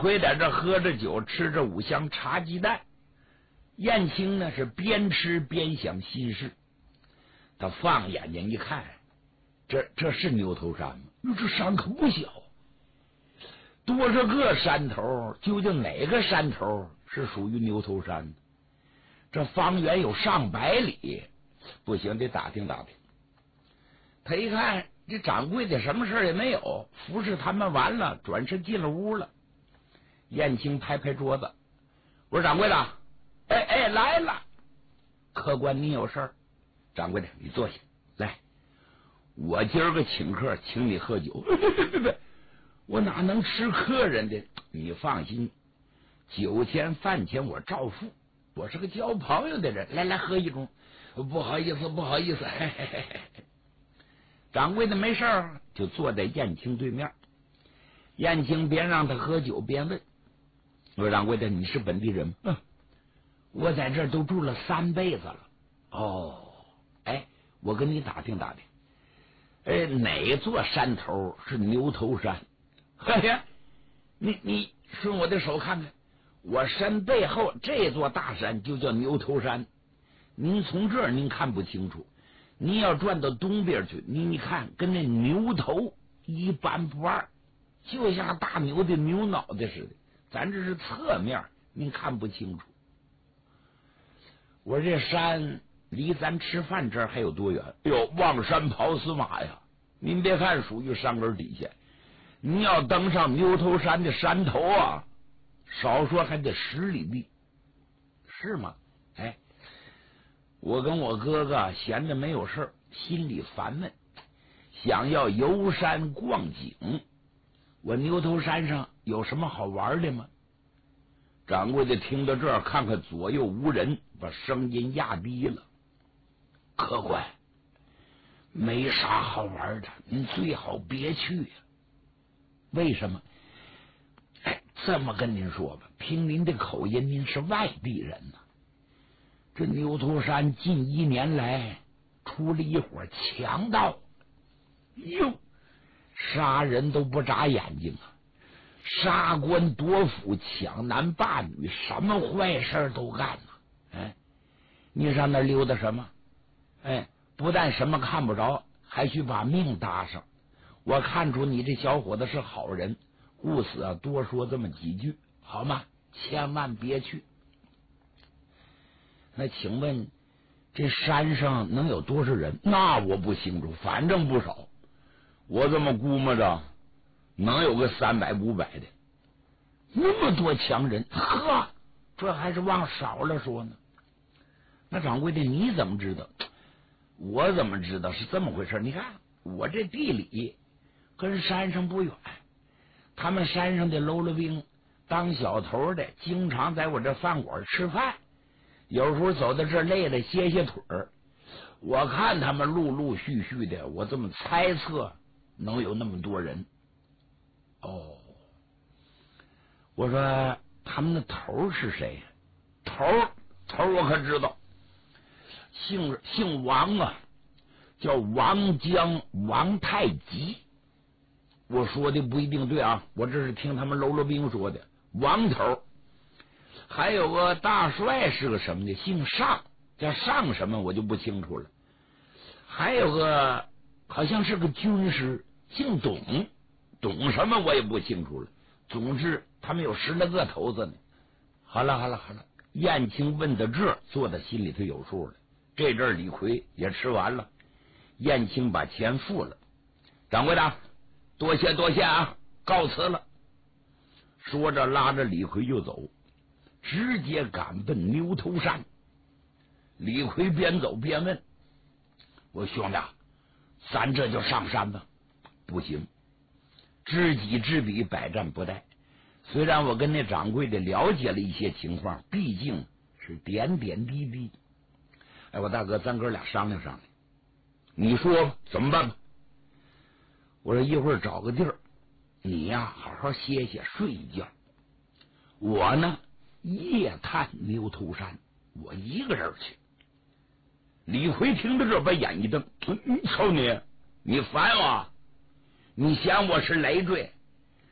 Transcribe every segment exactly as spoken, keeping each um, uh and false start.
奎在这喝着酒，吃着五香茶鸡蛋。燕青呢是边吃边想心事，他放眼睛一看，这这是牛头山吗？哟，这山可不小，多少个山头，究竟哪个山头是属于牛头山？这方圆有上百里，不行，得打听打听。他一看这掌柜的什么事也没有，服侍他们完了，转身进了屋了。燕青拍拍桌子，我说掌柜的，哎哎来了，客官你有事儿？掌柜的你坐下来，我今儿个请客，请你喝酒。别别别别，我哪能吃客人的？你放心，酒钱饭钱我照付，我是个交朋友的人。来来喝一盅。不好意思不好意思，嘿嘿嘿嘿。掌柜的没事儿，就坐在燕青对面。燕青边让他喝酒边问，我说掌柜的你是本地人吗？嗯，我在这儿都住了三辈子了。哦，哎，我跟你打听打听，哎，哪座山头是牛头山？哎呀，你你顺我的手看看，我山背后这座大山就叫牛头山。您从这儿您看不清楚，您要转到东边去，您你看跟那牛头一般不二，就像大牛的牛脑袋似的，咱这是侧面，您看不清楚。我这山离咱吃饭这儿还有多远？哟，望山跑死马呀！您别看属于山根底下，您要登上牛头山的山头啊，少说还得十里地，是吗？哎，我跟我哥哥闲着没有事，心里烦闷，想要游山逛景。我牛头山上有什么好玩的吗？掌柜的听到这儿，看看左右无人，把声音压低了。客官，没啥好玩的，您最好别去呀。为什么？哎，这么跟您说吧，凭您的口音，您是外地人呐。这牛头山近一年来出了一伙强盗，哟，杀人都不眨眼睛啊，杀官夺府，抢男霸女，什么坏事都干呐！哎，你上那溜达什么？哎，不但什么看不着，还去把命搭上。我看出你这小伙子是好人，故此啊，多说这么几句好吗？千万别去。那请问这山上能有多少人？那我不清楚，反正不少。我这么估摸着，能有个三百五百的。那么多强人，呵，这还是往少了说呢。那掌柜的你怎么知道？我怎么知道是这么回事？你看我这地理跟山上不远，他们山上的喽啰兵当小头的，经常在我这饭馆吃饭。有时候走到这儿累了，歇歇腿儿。我看他们陆陆续续的，我这么猜测，能有那么多人。哦，我说他们的头是谁？头头我可知道，姓姓王啊，叫王江王太吉。我说的不一定对啊，我这是听他们喽啰兵说的。王头。还有个大帅是个什么的，姓尚，叫尚什么我就不清楚了。还有个好像是个军师，姓董，董什么我也不清楚了。总之他们有十来个头子呢。好了好了好了，燕青问到这，做的心里头有数了。这阵李逵也吃完了，燕青把钱付了。掌柜的，多谢多谢啊，告辞了。说着拉着李逵就走，直接赶奔牛头山。李逵边走边问：“我兄弟，咱这就上山吧？”不行，知己知彼，百战不殆。虽然我跟那掌柜的了解了一些情况，毕竟是点点滴滴。哎，我大哥，咱哥俩商量商量，你说怎么办吧？我说一会儿找个地儿，你呀好好歇歇，睡一觉。我呢夜探牛头山，我一个人去。李逵听到这，把眼一瞪：“瞅你，你烦我？你嫌我是累赘？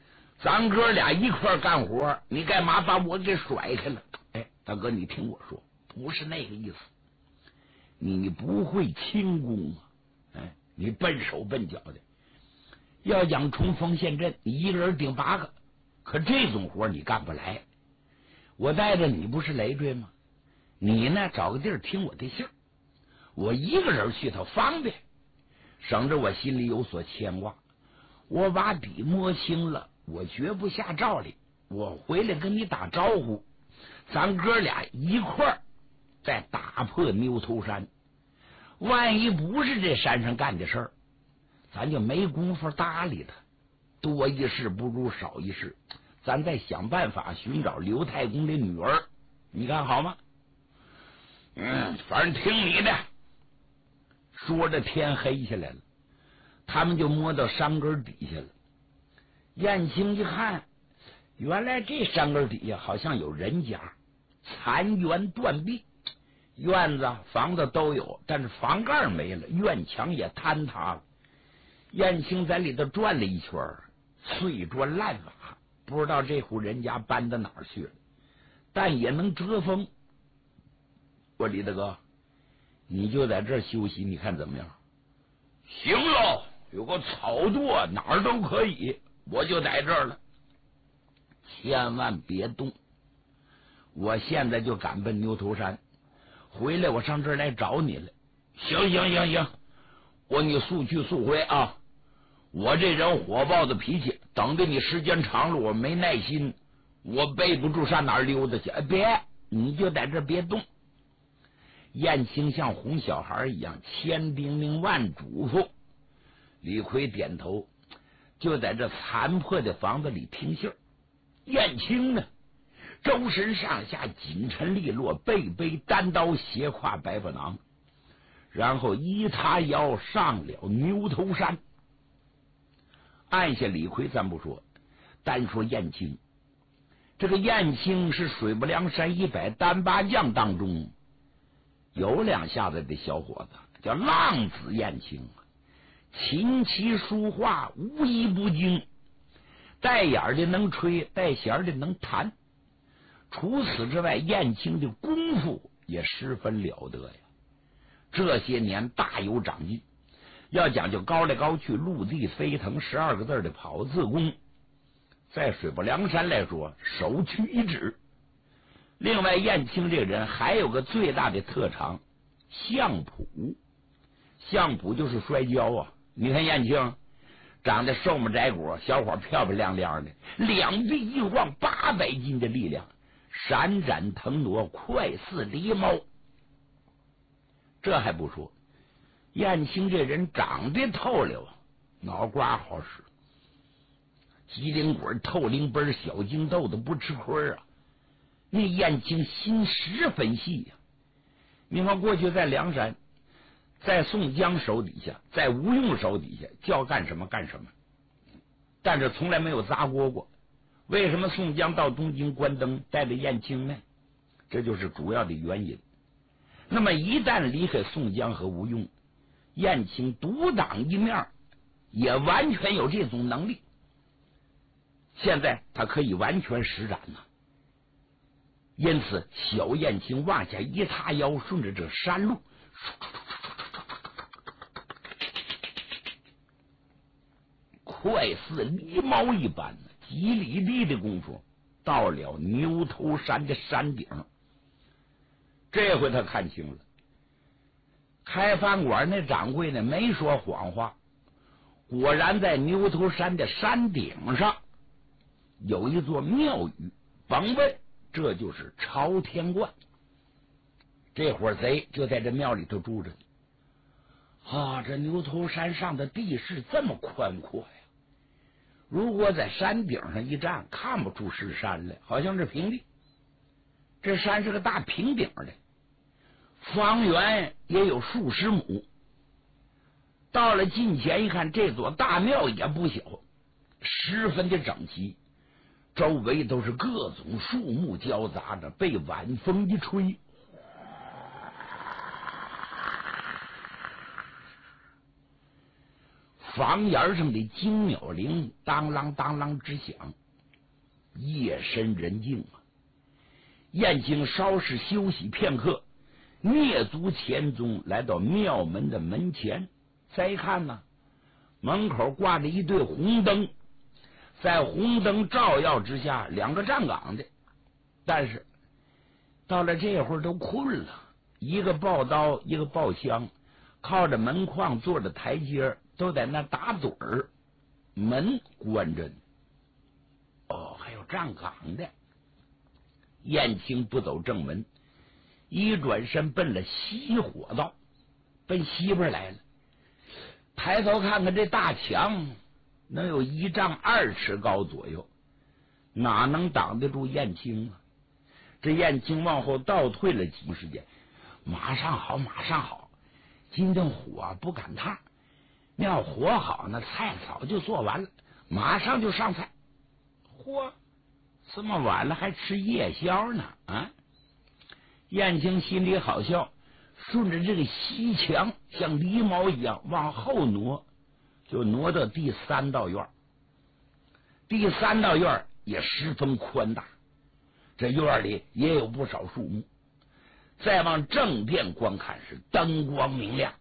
咱哥俩一块干活，你干嘛把我给甩开了？哎，大哥，你听我说，不是那个意思。你不会轻功啊，哎，你笨手笨脚的。要讲冲锋陷阵，你一个人顶八个，可这种活你干不来。我带着你不是累赘吗？你呢，找个地儿听我的信儿，我一个人去他方便，省着我心里有所牵挂。我把底摸清了，我绝不下诏令，我回来跟你打招呼，咱哥俩一块儿再打破牛头山。万一不是这山上干的事儿，咱就没工夫搭理他。多一事不如少一事，咱再想办法寻找刘太公的女儿，你看好吗？嗯，反正听你的。说着天黑下来了，他们就摸到山根底下了。燕青一看，原来这山根底下好像有人家，残垣断壁，院子房子都有，但是房盖没了，院墙也坍塌了。燕青在里头转了一圈，碎砖烂瓦，不知道这户人家搬到哪儿去了，但也能遮风。我李大哥，你就在这儿休息，你看怎么样？行喽，有个草垛哪儿都可以，我就在这儿了。千万别动，我现在就赶奔牛头山，回来我上这儿来找你了。行行行行，我你速去速回啊！我这人火爆的脾气，等着你时间长了，我没耐心，我背不住上哪儿溜达去。哎，别，你就在这儿别动。燕青像哄小孩一样，千叮咛万嘱咐。李逵点头，就在这残破的房子里听信儿。燕青呢，周身上下紧沉利落，背背单刀，斜挎白布囊，然后一叉腰上了牛头山。按下李逵咱不说，单说燕青。这个燕青是水泊梁山一百单八将当中有两下子的小伙子，叫浪子燕青，琴棋书画无一不精，带眼的能吹，带弦的能弹。除此之外，燕青的功夫也十分了得呀。这些年大有长进，要讲究高来高去，陆地飞腾十二个字的跑字功，在水泊梁山来说首屈一指。另外，燕青这个人还有个最大的特长，相扑。相扑就是摔跤啊！你看燕青长得瘦木窄骨，小伙漂漂亮亮的，两臂一晃，八百斤的力量，闪展腾挪，快似狸猫。这还不说，燕青这人长得透溜，脑瓜好使，机灵鬼、透灵本、小金豆子不吃亏啊！那燕青心十分细呀、啊。你看过去在梁山，在宋江手底下，在吴用手底下，叫干什么干什么，但是从来没有砸锅过。为什么宋江到东京关灯带着燕青呢？这就是主要的原因。那么一旦离开宋江和吴用，燕青独当一面，也完全有这种能力。现在他可以完全施展了。因此小燕青往下一叉腰，顺着这山路快似狸猫一般，几里地的功夫到了牛头山的山顶。这回他看清了，开饭馆那掌柜呢没说谎话，果然在牛头山的山顶上有一座庙宇，甭问，这就是朝天观。这伙贼就在这庙里头住着啊！这牛头山上的地势这么宽阔呀，如果在山顶上一站，看不出是山来，好像是平地。这山是个大平顶的，方圆也有数十亩。到了近前一看，这座大庙也不小，十分的整齐，周围都是各种树木交杂着，被晚风一吹，房檐上的金鸟铃当啷当啷直响， 夜深人静啊。燕青稍事休息片刻，蹑足潜踪来到庙门的门前，再一看呢，门口挂着一对红灯，在红灯照耀之下，两个站岗的，但是到了这会儿都困了，一个抱刀，一个抱枪，靠着门框坐着台阶，都在那打盹儿，门关着呢。哦，还有站岗的。燕青不走正门，一转身奔了西火道，奔西边来了。抬头看看这大墙，能有一丈二尺高左右，哪能挡得住燕青啊？这燕青往后倒退了几时间，马上好，马上好，今顿火不赶趟，那要火好，那菜早就做完了，马上就上菜。嚯，这么晚了还吃夜宵呢啊！燕青心里好笑，顺着这个西墙像狸猫一样往后挪，就挪到第三道院。第三道院也十分宽大，这院里也有不少树木。再往正殿观看，是灯光明亮。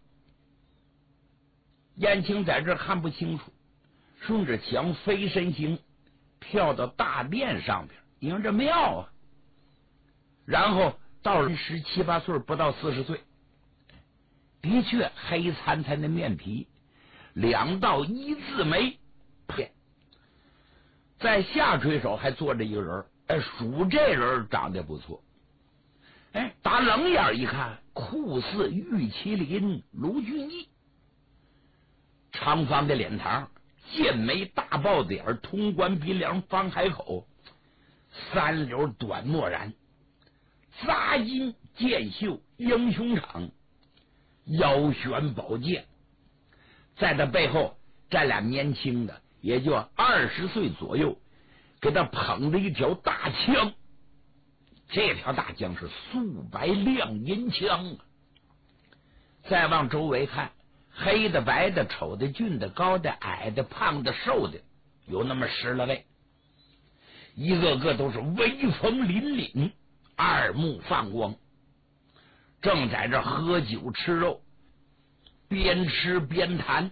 燕青在这看不清楚，顺着墙飞身行，跳到大殿上边，因为这庙啊。然后到了十七八岁，不到四十岁，的确黑惨惨的面皮，两道一字眉，呸！在下垂手还坐着一个人，哎，数这人长得不错。哎，打冷眼一看，酷似玉麒麟卢俊义，长方的脸膛，剑眉大豹子眼，通关鼻梁，方海口，三绺短墨髯，扎金剑袖，英雄场，腰悬宝剑。在他背后站俩年轻的，也就二十岁左右，给他捧着一条大枪。这条大枪是素白亮银枪啊！再往周围看，黑的、白的、丑的、俊的、高的、矮的、胖的、瘦的，有那么十来位，一个个都是威风凛凛，二目放光，正在这喝酒吃肉，边吃边谈。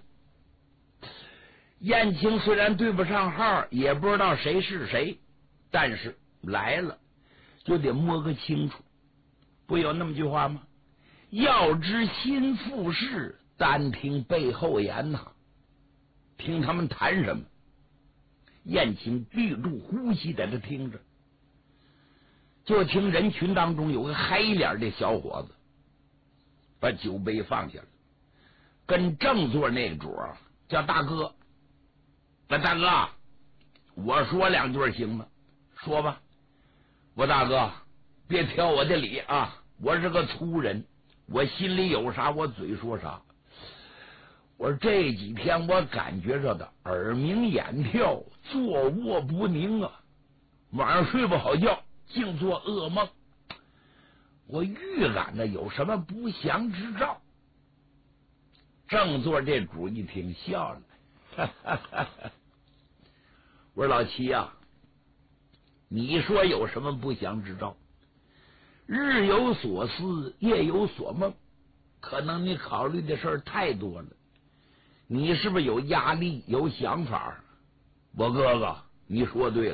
燕青虽然对不上号，也不知道谁是谁，但是来了就得摸个清楚。不有那么句话吗？要知心腹事，单听背后言呐。听他们谈什么？燕青闭住呼吸在这听着，就听人群当中有个黑脸的小伙子把酒杯放下了，跟正座那桌叫大哥。那大哥，我说两句行吗？说吧。我大哥，别挑我的理啊，我是个粗人，我心里有啥我嘴说啥。我说这几天我感觉着的耳鸣眼跳，坐卧不宁啊，晚上睡不好觉，净做噩梦。我预感着有什么不祥之兆。正座这主一听笑了，哈哈哈哈。我说老七啊，你说有什么不祥之兆？日有所思，夜有所梦，可能你考虑的事儿太多了。你是不是有压力，有想法？我哥哥，你说对了。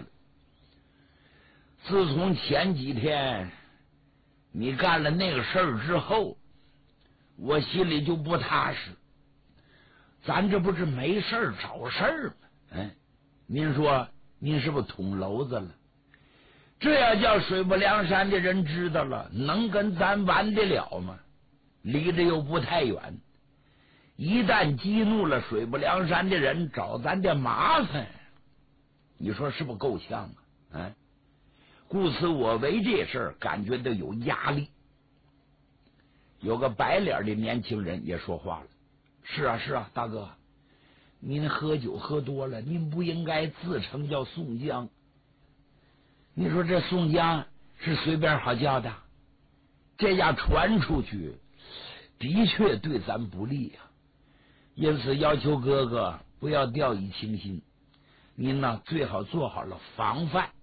自从前几天你干了那个事儿之后，我心里就不踏实。咱这不是没事儿找事儿吗？哎，您说您是不是捅娄子了？这要叫水泊梁山的人知道了，能跟咱玩得了吗？离得又不太远，一旦激怒了水泊梁山的人，找咱的麻烦，你说是不是够呛啊？啊，故此我为这事儿感觉到有压力。有个白脸的年轻人也说话了：是啊是啊，大哥，您喝酒喝多了，您不应该自称叫宋江。你说这宋江是随便好叫的，这样传出去的确对咱不利呀、啊。因此要求哥哥不要掉以轻心，您呢最好做好了防范。